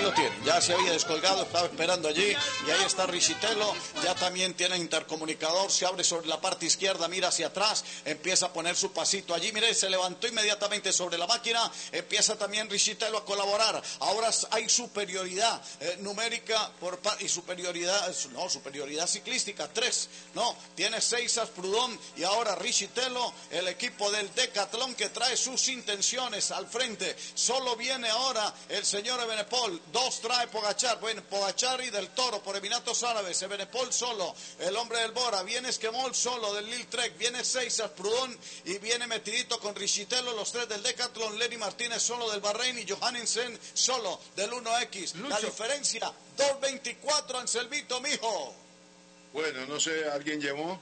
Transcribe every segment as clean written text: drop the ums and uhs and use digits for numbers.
lo tiene, ya se había descolgado, estaba esperando allí, y ahí está Richitello, ya también tiene intercomunicador, se abre sobre la parte izquierda, mira hacia atrás, empieza a poner su pasito allí, mire, se levantó inmediatamente sobre la máquina, empieza también Richitello a colaborar, ahora hay superioridad numérica y superioridad ciclística, 3, tiene Seixas, Proudhon y ahora Richitello, el equipo del Decathlon que trae sus intenciones al frente, solo viene ahora el señor Evenepoel, 2 trae Pogačar, bueno, Pogačar y del Toro por Emiratos Árabes, Evenepoel solo, el hombre del Bora, viene Esquemol solo del Lil Trek, viene Seixas, Proudhon y viene metidito con Richitello, los 3 del Decathlon, Lenny Martínez solo del Bahrein y Johannesen solo del 1X, Lucho. La diferencia, 2.24 Anselmito, mijo. Bueno, no sé, ¿alguien llamó?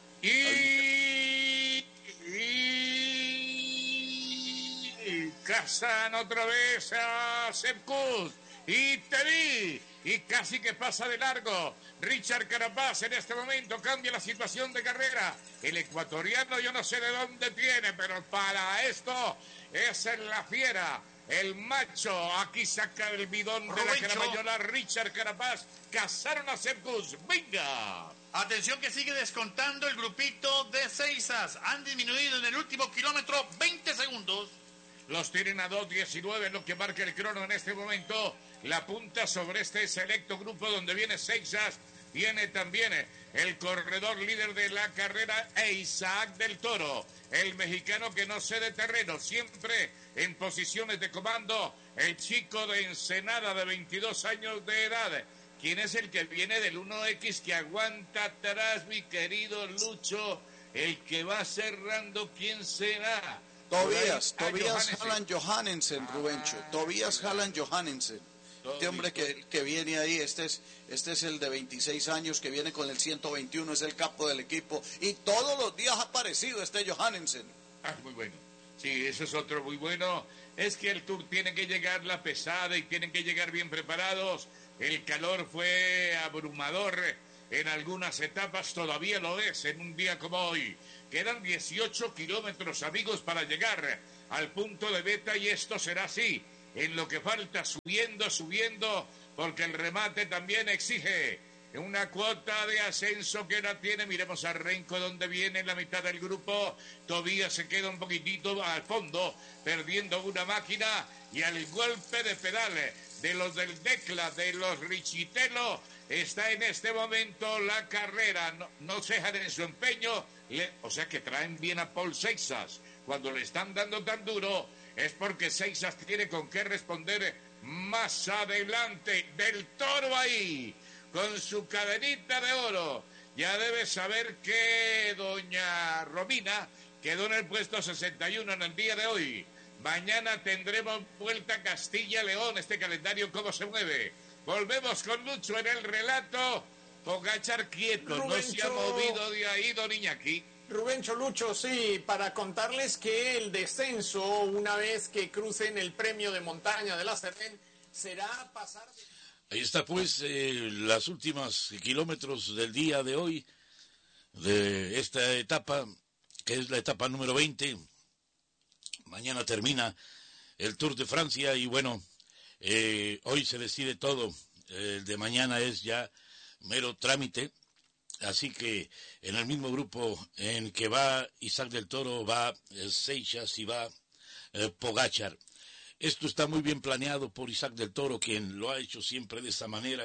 Y cazan otra vez a Sepp Kuss. Y te vi. Y casi que pasa de largo. Richard Carapaz en este momento cambia la situación de carrera. El ecuatoriano yo no sé de dónde viene, pero para esto es en la fiera. El macho aquí saca el bidón de la carabayola. Richard Carapaz cazaron a Sepp Kuss. ¡Venga! Atención que sigue descontando el grupito de Seixas. Han disminuido en el último kilómetro 20 segundos. Los tienen a 2.19, lo que marca el crono en este momento. La punta sobre este selecto grupo donde viene Seixas. Viene también el corredor líder de la carrera, Isaac del Toro. El mexicano que no cede terreno, siempre en posiciones de comando. El chico de Ensenada de 22 años de edad. ¿Quién es el que viene del 1X que aguanta atrás, mi querido Lucho? El que va cerrando, ¿quién será? Tobias Hallan Johannesen, Rubencho. Tobias Hallan Johannesen. Este hombre que viene ahí, este es el de 26 años que viene con el 121, es el capo del equipo. Y todos los días ha aparecido este Johannesen. Muy bueno. Sí, eso es otro muy bueno. Es que el Tour tiene que llegar la pesada y tienen que llegar bien preparados. El calor fue abrumador en algunas etapas, todavía lo es en un día como hoy. Quedan 18 kilómetros, amigos, para llegar al punto de meta y esto será así. En lo que falta, subiendo, porque el remate también exige una cuota de ascenso que la tiene. Miremos a Renko donde viene en la mitad del grupo. Tobías se queda un poquitito al fondo, perdiendo una máquina y al golpe de pedal de los del Decla, de los Richitello, está en este momento la carrera. No cejan en su empeño, o sea que traen bien a Paul Seixas. Cuando le están dando tan duro es porque Seixas tiene con qué responder más adelante. Del Toro ahí, con su cadenita de oro. Ya debe saber que doña Romina quedó en el puesto 61 en el día de hoy. Mañana tendremos vuelta a Castilla-León, este calendario cómo se mueve. Volvemos con Lucho en el relato. Pogačar quieto, Rubencho, no se ha movido de ahí, don Iñaki. Rubencho, Lucho, sí, para contarles que el descenso, una vez que crucen el premio de montaña de la Cerdén, será pasar... Ahí está pues las últimas kilómetros del día de hoy, de esta etapa, que es la etapa número 20. Mañana termina el Tour de Francia y bueno, hoy se decide todo. El de mañana es ya mero trámite. Así que en el mismo grupo en que va Isaac del Toro, va Seixas y va Pogačar. Esto está muy bien planeado por Isaac del Toro, quien lo ha hecho siempre de esa manera.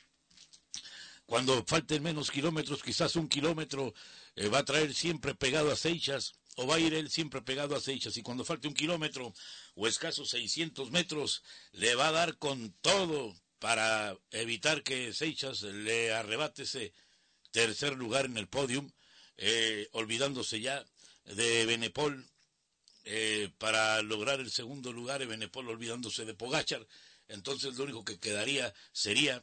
Cuando falten menos kilómetros, quizás 1 kilómetro, va a traer siempre pegado a Seixas, o va a ir él siempre pegado a Seixas, y cuando falte 1 kilómetro o escasos 600 metros, le va a dar con todo para evitar que Seixas le arrebate ese tercer lugar en el podium, olvidándose ya de Evenepoel, para lograr el segundo lugar, Evenepoel olvidándose de Pogačar. Entonces lo único que quedaría sería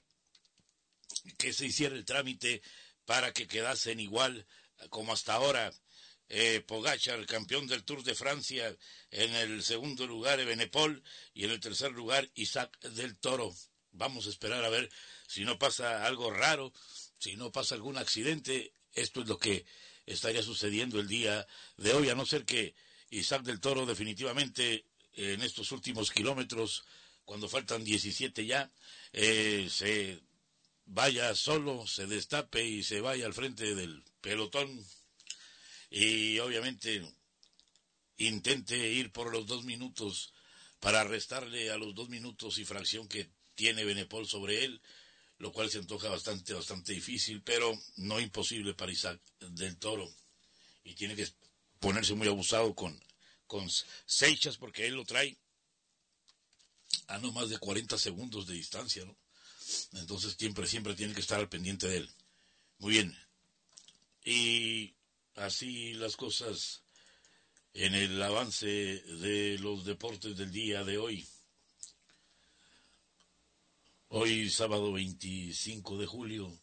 que se hiciera el trámite para que quedasen igual como hasta ahora. Pogačar, campeón del Tour de Francia, en el segundo lugar Evenepoel y en el tercer lugar Isaac del Toro. Vamos a esperar a ver si no pasa algo raro, si no pasa algún accidente. Esto es lo que estaría sucediendo el día de hoy, a no ser que Isaac del Toro definitivamente en estos últimos kilómetros, cuando faltan 17 ya, se vaya solo, se destape y se vaya al frente del pelotón y obviamente intente ir por los 2 minutos para restarle a los 2 minutos y fracción que tiene Benepol sobre él, lo cual se antoja bastante difícil, pero no imposible para Isaac del Toro. Y tiene que ponerse muy abusado con Seixas, porque él lo trae a no más de 40 segundos de distancia, ¿no? Entonces siempre tiene que estar al pendiente de él. Muy bien. Y así las cosas en el avance de los deportes del día de hoy. Hoy sábado 25 de julio.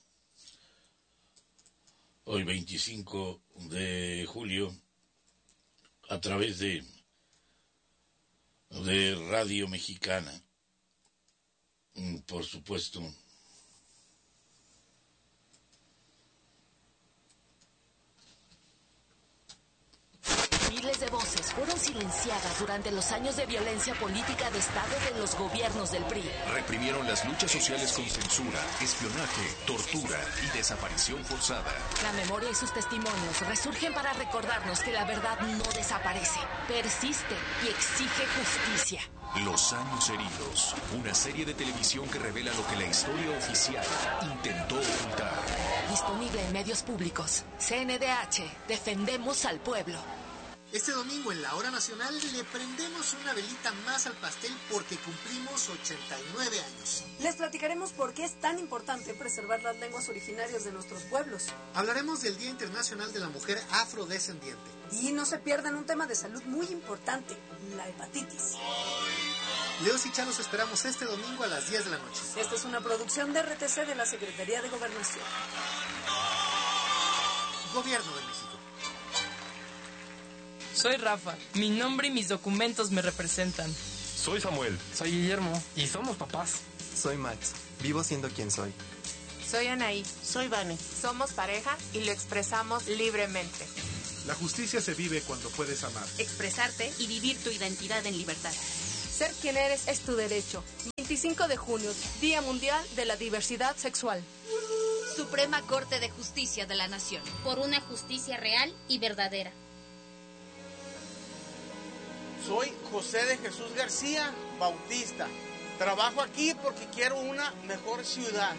Hoy 25 de julio, a través de Radio Mexicana, por supuesto. Miles de voces fueron silenciadas durante los años de violencia política de Estado de los gobiernos del PRI. Reprimieron las luchas sociales con censura, espionaje, tortura y desaparición forzada. La memoria y sus testimonios resurgen para recordarnos que la verdad no desaparece, persiste y exige justicia. Los años heridos, una serie de televisión que revela lo que la historia oficial intentó ocultar. Disponible en medios públicos. CNDH, defendemos al pueblo. Este domingo en la Hora Nacional le prendemos una velita más al pastel porque cumplimos 89 años. Les platicaremos por qué es tan importante preservar las lenguas originarias de nuestros pueblos. Hablaremos del Día Internacional de la Mujer Afrodescendiente. Y no se pierdan un tema de salud muy importante, la hepatitis. Leos y Chalos esperamos este domingo a las 10 de la noche. Esta es una producción de RTC de la Secretaría de Gobernación. Gobierno de México. Soy Rafa. Mi nombre y mis documentos me representan. Soy Samuel. Soy Guillermo. Y somos papás. Soy Max. Vivo siendo quien soy. Soy Anaí. Soy Vane. Somos pareja y lo expresamos libremente. La justicia se vive cuando puedes amar. Expresarte y vivir tu identidad en libertad. Ser quien eres es tu derecho. 25 de junio, Día Mundial de la Diversidad Sexual. Suprema Corte de Justicia de la Nación. Por una justicia real y verdadera. Soy José de Jesús García Bautista. Trabajo aquí porque quiero una mejor ciudad.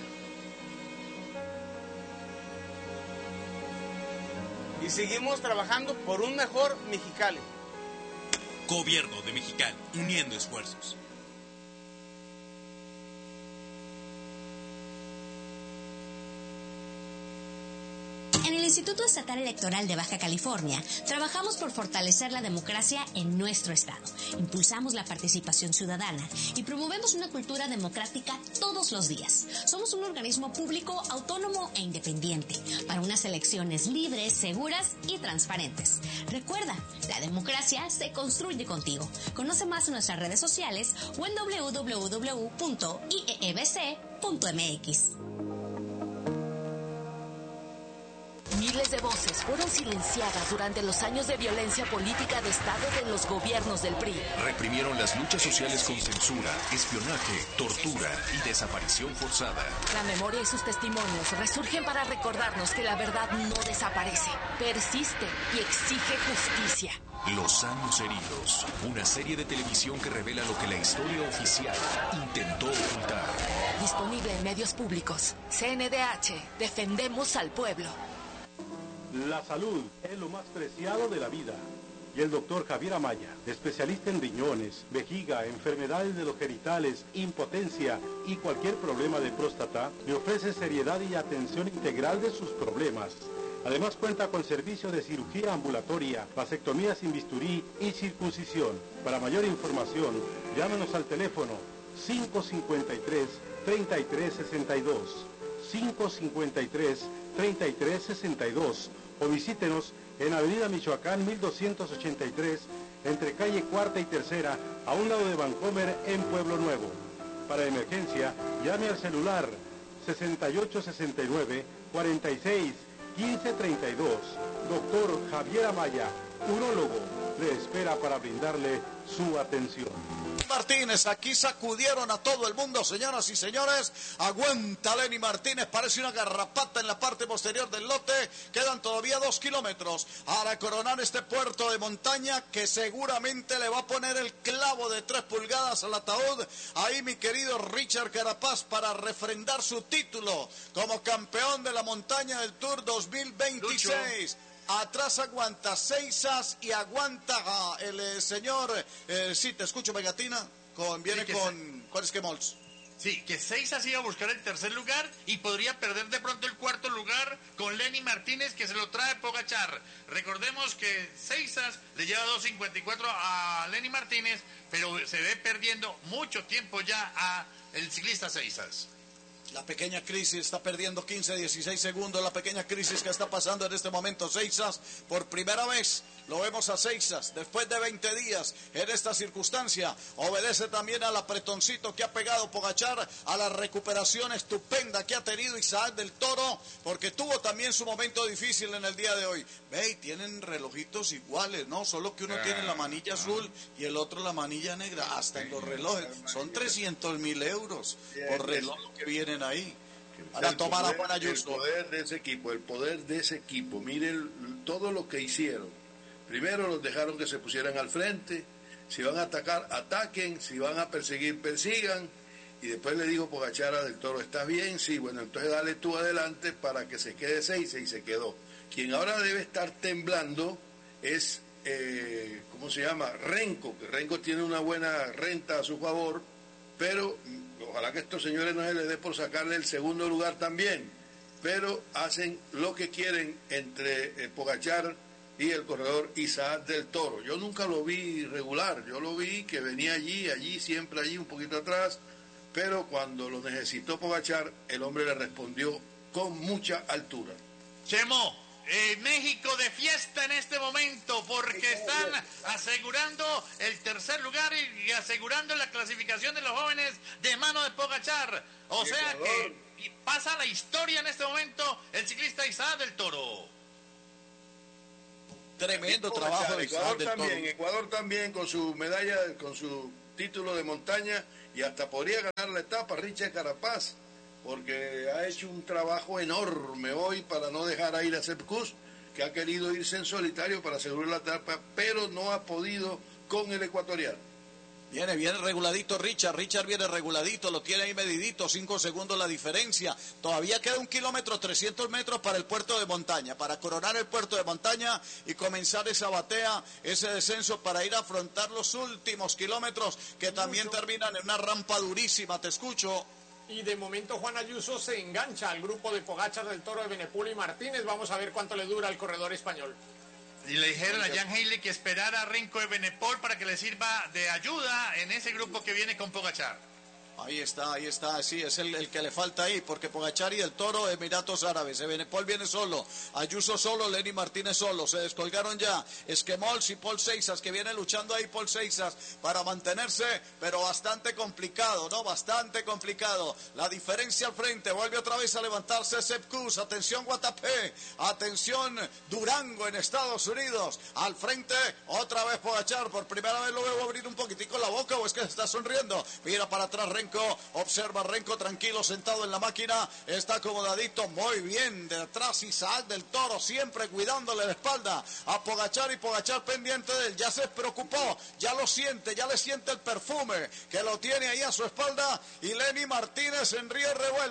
Y seguimos trabajando por un mejor Mexicali. Gobierno de Mexicali, uniendo esfuerzos. En el Instituto Estatal Electoral de Baja California, trabajamos por fortalecer la democracia en nuestro estado. Impulsamos la participación ciudadana y promovemos una cultura democrática todos los días. Somos un organismo público, autónomo e independiente para unas elecciones libres, seguras y transparentes. Recuerda, la democracia se construye contigo. Conoce más en nuestras redes sociales o en www.iebc.mx. Miles de voces fueron silenciadas durante los años de violencia política de Estado de los gobiernos del PRI. Reprimieron las luchas sociales con censura, espionaje, tortura y desaparición forzada. La memoria y sus testimonios resurgen para recordarnos que la verdad no desaparece, persiste y exige justicia. Los años heridos, una serie de televisión que revela lo que la historia oficial intentó ocultar. Disponible en medios públicos. CNDH, defendemos al pueblo. La salud es lo más preciado de la vida. Y el doctor Javier Amaya, especialista en riñones, vejiga, enfermedades de los genitales, impotencia y cualquier problema de próstata, le ofrece seriedad y atención integral de sus problemas. Además cuenta con servicio de cirugía ambulatoria, vasectomía sin bisturí y circuncisión. Para mayor información, llámenos al teléfono 553-3362, 553-3362 o visítenos en Avenida Michoacán 1283, entre calle Cuarta y Tercera, a un lado de Vancomer en Pueblo Nuevo. Para emergencia, llame al celular 6869-46 1532. Doctor Javier Amaya, urólogo, le espera para brindarle su atención. Martínez, aquí sacudieron a todo el mundo, señoras y señores. Aguanta Lenny Martínez, parece una garrapata en la parte posterior del lote. Quedan todavía 2 kilómetros para coronar este puerto de montaña que seguramente le va a poner el clavo de 3 pulgadas al ataúd. Ahí mi querido Richard Carapaz para refrendar su título como campeón de la montaña del Tour 2026. Lucho. Atrás aguanta Seisas y aguanta el señor, sí, te escucho, Pegatina, viene con Esquemols. Sí, que Seisas iba a buscar el tercer lugar y podría perder de pronto el cuarto lugar con Lenny Martínez, que se lo trae Pogačar. Recordemos que Seisas le lleva 2.54 a Lenny Martínez, pero se ve perdiendo mucho tiempo ya a el ciclista Seisas. La pequeña crisis está perdiendo 15, 16 segundos. La pequeña crisis que está pasando en este momento. Seisas, por primera vez, lo vemos a Seisas, después de 20 días en esta circunstancia. Obedece también al apretoncito que ha pegado Pogačar, a la recuperación estupenda que ha tenido Isaac del Toro, porque tuvo también su momento difícil en el día de hoy. Ve, y tienen relojitos iguales, ¿no? Solo que uno tiene la manilla azul y el otro la manilla negra. Hasta en los relojes. Son 300.000 euros por reloj que vienen ahí. Para tomar a Juan Ayuso. El poder de ese equipo, miren todo lo que hicieron. Primero los dejaron que se pusieran al frente, si van a atacar, ataquen, si van a perseguir, persigan, y después le dijo Pogačar a del Toro, ¿estás bien? Sí, bueno, entonces dale tú adelante para que se quede Seisas, y se quedó. Quien ahora debe estar temblando es, ¿cómo se llama? Renko, que Renko tiene una buena renta a su favor, pero ojalá que estos señores no se les dé por sacarle el segundo lugar también, pero hacen lo que quieren entre Pogačar y el corredor Isaac del Toro. Yo nunca lo vi irregular, yo lo vi que venía allí, siempre allí, un poquito atrás, pero cuando lo necesitó Pogačar, el hombre le respondió con mucha altura. Chemo, México de fiesta en este momento porque están asegurando el tercer lugar y asegurando la clasificación de los jóvenes de mano de Pogačar. O sea que pasa la historia en este momento el ciclista Isaac del Toro. Tremendo trabajo de Ecuador también, Ecuador también con su medalla, con su título de montaña, y hasta podría ganar la etapa Richard Carapaz, porque ha hecho un trabajo enorme hoy para no dejar a ir a Sepp Kuss, que ha querido irse en solitario para asegurar la etapa, pero no ha podido con el ecuatoriano. Viene reguladito Richard viene reguladito, lo tiene ahí medidito, 5 segundos la diferencia. Todavía queda 1 kilómetro, 300 metros para el puerto de montaña, para coronar el puerto de montaña y comenzar esa batea, ese descenso para ir a afrontar los últimos kilómetros que también terminan en una rampa durísima. Te escucho. Y de momento Juan Ayuso se engancha al grupo de Pogačar, del Toro, de Benepul y Martínez. Vamos a ver cuánto le dura al corredor español. Y le dijeron a Jan Haley que esperara a Renko de Benepol para que le sirva de ayuda en ese grupo que viene con Pogačar. Ahí está, sí, es el que le falta ahí, porque Pogačar y el Toro, Emiratos Árabes, Benepol viene solo, Ayuso solo, Lenny Martínez solo, se descolgaron ya Esquemols y Paul Seisas, que viene luchando ahí Paul Seisas para mantenerse, pero bastante complicado, ¿no? Bastante complicado. La diferencia al frente, vuelve otra vez a levantarse Sepp Kuss, atención Guatapé, atención Durango en Estados Unidos, al frente otra vez Pogačar, por primera vez lo veo abrir un poquitico la boca, o es que se está sonriendo, mira para atrás Renko, observa Renko tranquilo sentado en la máquina, está acomodadito, muy bien, de atrás Isaac del Toro, siempre cuidándole la espalda a Pogačar, y Pogačar pendiente de él, ya se preocupó, ya lo siente, ya le siente el perfume que lo tiene ahí a su espalda, y Lenny Martínez en río revuelto.